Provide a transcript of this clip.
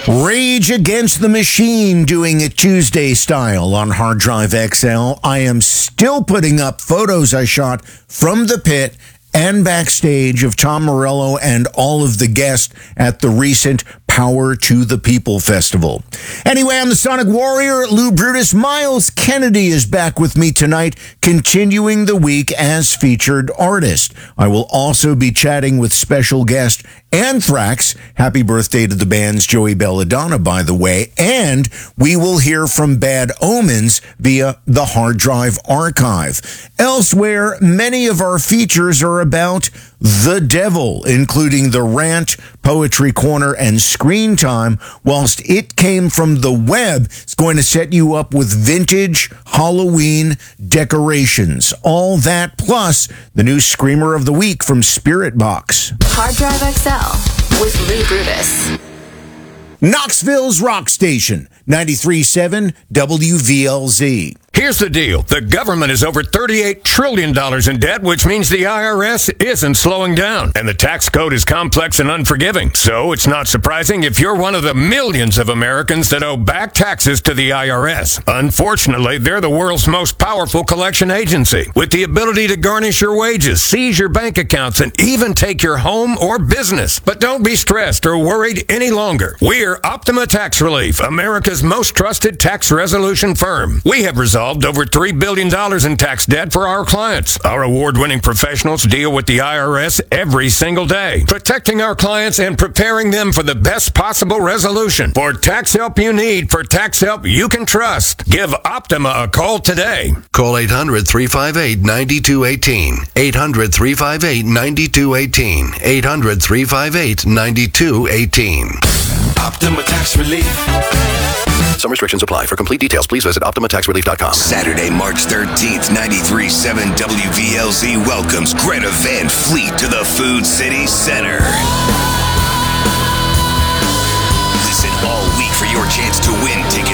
Rage Against the Machine doing it Tuesday style on Hard Drive XL. I am still putting up photos I shot from the pit and backstage of Tom Morello and all of the guests at the recent Power to the People Festival. Anyway, I'm the Sonic Warrior, Lou Brutus. Miles Kennedy is back with me tonight, continuing the week as featured artist. I will also be chatting with special guest Anthrax. Happy birthday to the band's Joey Belladonna, by the way. And we will hear from Bad Omens via the Hard Drive Archive. Elsewhere, many of our features are about the devil, including The Rant, Poetry Corner, and Screen Time. Whilst It Came from the Web, it's going to set you up with vintage Halloween decorations. All that plus the new Screamer of the Week from Spirit Box. Hard Drive XL with Lou Brutus. Knoxville's Rock Station, 93.7 WVLZ. Here's the deal. The government is over $38 trillion in debt, which means the IRS isn't slowing down. And the tax code is complex and unforgiving. So it's not surprising if you're one of the millions of Americans that owe back taxes to the IRS. Unfortunately, they're the world's most powerful collection agency, with the ability to garnish your wages, seize your bank accounts, and even take your home or business. But don't be stressed or worried any longer. We're Optima Tax Relief, America's most trusted tax resolution firm. We have resolved over $3 billion in tax debt for our clients. Our award-winning professionals deal with the IRS every single day, protecting our clients and preparing them for the best possible resolution. For tax help you need, for tax help you can trust, give Optima a call today. Call 800-358-9218. 800-358-9218. 800-358-9218. Optima Tax Relief. Some restrictions apply. For complete details, please visit OptimaTaxRelief.com. Saturday, March 13th, 93.7 WVLZ welcomes Greta Van Fleet to the Food City Center. Listen all week for your chance to win tickets